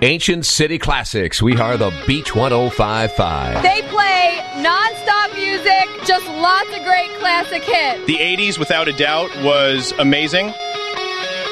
Ancient City Classics. We are the Beach 105.5. They play nonstop music, just lots of great classic hits. The 80s, without a doubt, was amazing.